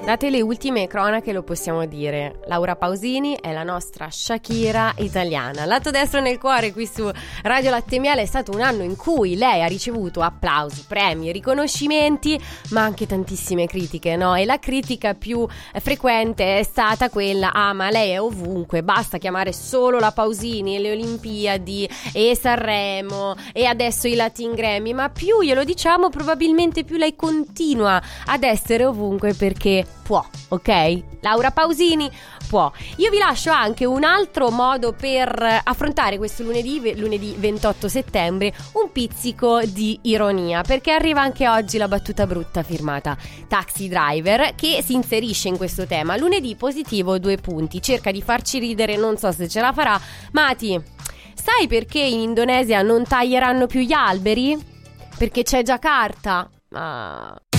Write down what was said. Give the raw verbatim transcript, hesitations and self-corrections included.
Date le ultime cronache lo possiamo dire, Laura Pausini è la nostra Shakira italiana. Lato destro nel cuore qui su Radio Latte e Miele. È stato un anno in cui lei ha ricevuto applausi, premi, riconoscimenti, ma anche tantissime critiche, no? E la critica più frequente è stata quella: ah, ma lei è ovunque, basta chiamare solo la Pausini e le Olimpiadi e Sanremo e adesso i Latin Grammy. Ma più glielo diciamo, probabilmente più lei continua ad essere ovunque, perché può, ok? Laura Pausini può. Io vi lascio anche un altro modo per affrontare questo lunedì, lunedì ventotto settembre, un pizzico di ironia, perché arriva anche oggi la battuta brutta firmata Taxi Driver, che si inserisce in questo tema. Lunedì positivo, due punti, cerca di farci ridere, non so se ce la farà. Mati, sai perché in Indonesia non taglieranno più gli alberi? Perché c'è Giacarta. Ah...